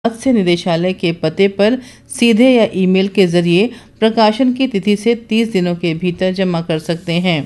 मत्स्य निदेशालय के पते पर सीधे या ईमेल के जरिए प्रकाशन की तिथि से 30 दिनों के भीतर जमा कर सकते हैं।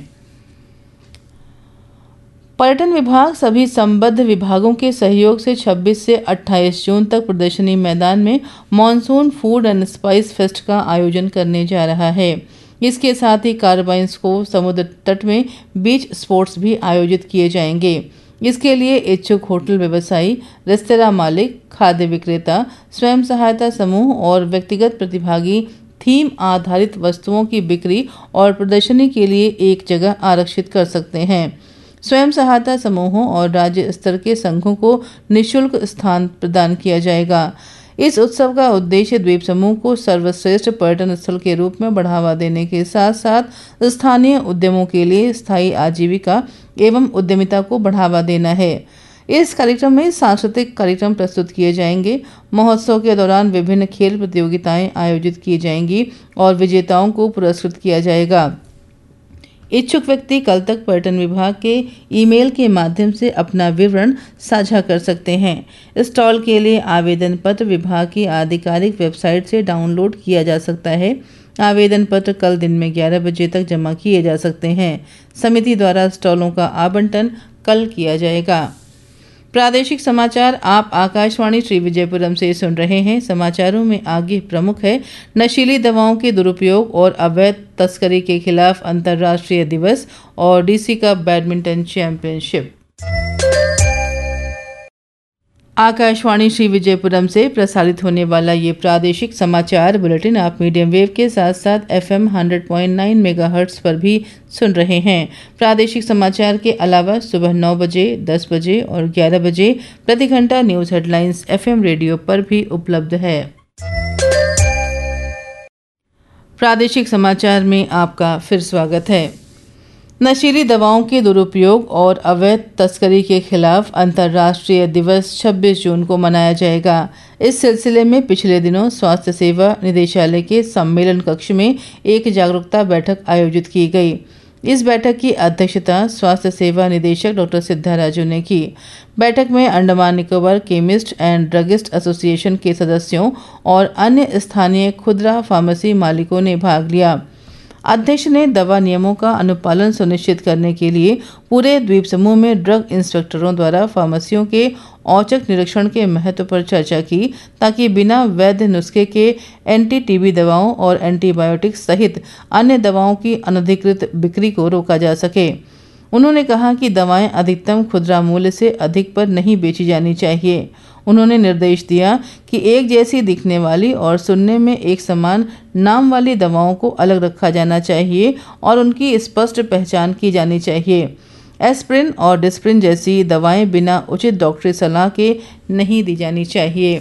पर्यटन विभाग सभी संबद्ध विभागों के सहयोग से 26 से 28 जून तक प्रदर्शनी मैदान में monsoon food and spice fest का आयोजन करने जा रहा है। इसके साथ ही कार्बाइंस को समुद्र तट में बीच स्पोर्ट्स भी आयोजित किए जाएंगे। इसके लिए इच्छुक होटल व्यवसायी, रेस्तरां मालिक, खाद्य विक्रेता, स्वयं सहायता समूह और व्यक्तिगत प्रतिभागी थीम आधारित वस्तुओं की बिक्री और प्रदर्शनी के लिए एक जगह आरक्षित कर सकते हैं। स्वयं सहायता समूहों और राज्य स्तर के संघों को निःशुल्क स्थान प्रदान किया जाएगा। इस उत्सव का उद्देश्य द्वीप समूह को सर्वश्रेष्ठ पर्यटन स्थल के रूप में बढ़ावा देने के साथ साथ स्थानीय उद्यमों के लिए स्थायी आजीविका एवं उद्यमिता को बढ़ावा देना है। इस कार्यक्रम में सांस्कृतिक कार्यक्रम प्रस्तुत किए जाएंगे। महोत्सव के दौरान विभिन्न खेल प्रतियोगिताएं आयोजित की जाएंगी और विजेताओं को पुरस्कृत किया जाएगा। इच्छुक व्यक्ति कल तक पर्यटन विभाग के ईमेल के माध्यम से अपना विवरण साझा कर सकते हैं। स्टॉल के लिए आवेदन पत्र विभाग की आधिकारिक वेबसाइट से डाउनलोड किया जा सकता है। आवेदन पत्र कल दिन में 11 बजे तक जमा किए जा सकते हैं। समिति द्वारा स्टॉलों का आवंटन कल किया जाएगा। प्रादेशिक समाचार आप आकाशवाणी श्री विजयपुरम से सुन रहे हैं। समाचारों में आगे प्रमुख है, नशीली दवाओं के दुरुपयोग और अवैध तस्करी के खिलाफ अंतर्राष्ट्रीय दिवस और DC cup badminton championship. Akashvani Shri Vijayapuram से प्रसारित होने वाला ये प्रादेशिक समाचार बुलेटिन आप मीडियम वेव के साथ साथ FM 100.9 मेगाहर्ट्ज पर भी सुन रहे हैं। प्रादेशिक समाचार के अलावा सुबह 9 बजे, 10 बजे और 11 बजे प्रति घंटा न्यूज हेडलाइंस FM रेडियो पर भी उपलब्ध है। प्रादेशिक समाचार में आपका फिर स्वागत है। नशीली दवाओं के दुरुपयोग और अवैध तस्करी के खिलाफ अंतर्राष्ट्रीय दिवस 26 जून को मनाया जाएगा। इस सिलसिले में पिछले दिनों स्वास्थ्य सेवा निदेशालय के सम्मेलन कक्ष में एक जागरूकता बैठक आयोजित की गई। इस बैठक की अध्यक्षता स्वास्थ्य सेवा निदेशक डॉक्टर सिद्धा राजू ने की। बैठक में Andaman Nicobar chemist and druggist association के सदस्यों और अन्य स्थानीय खुदरा फार्मेसी मालिकों ने भाग लिया। अध्यक्ष ने दवा नियमों का अनुपालन सुनिश्चित करने के लिए पूरे द्वीप समूह में ड्रग इंस्पेक्टरों द्वारा फार्मेसियों के औचक निरीक्षण के महत्व पर चर्चा की, ताकि बिना वैध नुस्खे के एंटी टीबी दवाओं और एंटीबायोटिक्स सहित अन्य दवाओं की अनधिकृत बिक्री को रोका जा सके। उन्होंने कहा कि दवाएं अधिकतम खुदरा मूल्य से अधिक पर नहीं बेची जानी चाहिए। उन्होंने निर्देश दिया कि एक जैसी दिखने वाली और सुनने में एक समान नाम वाली दवाओं को अलग रखा जाना चाहिए और उनकी स्पष्ट पहचान की जानी चाहिए। एस्प्रिन और डिस्प्रिन जैसी दवाएं बिना उचित डॉक्टरी सलाह के नहीं दी जानी चाहिए।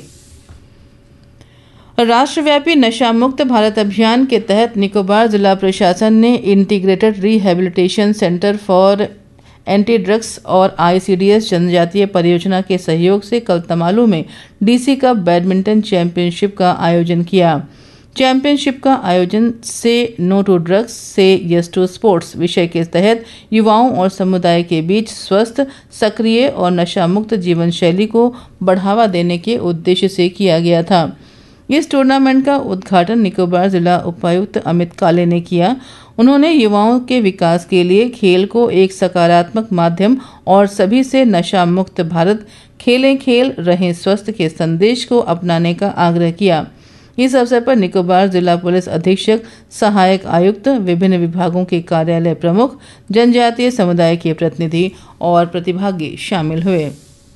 राष्ट्रव्यापी नशा मुक्त भारत अभियान के तहत निकोबार जिला प्रशासन ने integrated rehabilitation centre for anti drugs और ICDS जनजातीय परियोजना के सहयोग से कल तमालू में डीसी कप बैडमिंटन चैंपियनशिप का आयोजन किया। चैंपियनशिप का आयोजन से नो टू ड्रग्स से यस टू स्पोर्ट्स विषय के तहत युवाओं और समुदाय के बीच स्वस्थ, सक्रिय और नशा मुक्त जीवन शैली को बढ़ावा देने के उद्देश्य से किया गया था। इस टूर्नामेंट का उद्घाटन निकोबार जिला उपायुक्त अमित काले ने किया। उन्होंने युवाओं के विकास के लिए खेल को एक सकारात्मक माध्यम और सभी से नशा मुक्त भारत, खेलें खेल रहें स्वस्थ के संदेश को अपनाने का आग्रह किया। इस अवसर पर निकोबार जिला पुलिस अधीक्षक, सहायक आयुक्त, विभिन्न विभागों के कार्यालय प्रमुख, जनजातीय समुदाय के प्रतिनिधि और प्रतिभागी शामिल हुए।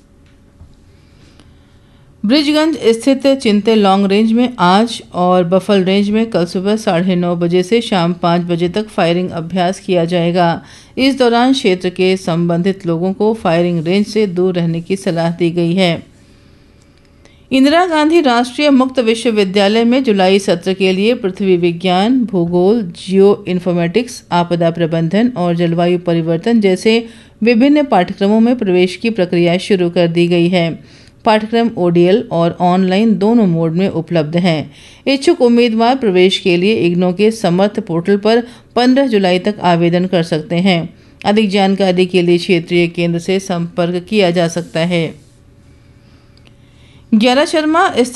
ब्रिजगंज स्थित चिंते लॉन्ग रेंज में आज और बफल रेंज में कल सुबह 9:30 बजे से शाम 5 बजे तक फायरिंग अभ्यास किया जाएगा। इस दौरान क्षेत्र के संबंधित लोगों को फायरिंग रेंज से दूर रहने की सलाह दी गई है। इंदिरा गांधी राष्ट्रीय मुक्त विश्वविद्यालय में जुलाई सत्र के लिए पृथ्वी विज्ञान, भूगोल, जियो इन्फॉर्मेटिक्स, आपदा प्रबंधन और जलवायु परिवर्तन जैसे विभिन्न पाठ्यक्रमों में प्रवेश की प्रक्रिया शुरू कर दी गई है। पाठ्यक्रम ODL और ऑनलाइन दोनों मोड में उपलब्ध हैं। इच्छुक उम्मीदवार प्रवेश के लिए इग्नो के समर्थ पोर्टल पर 15 जुलाई तक आवेदन कर सकते हैं। अधिक जानकारी के लिए क्षेत्रीय केंद्र से संपर्क किया जा सकता है। ग्यारा शर्मा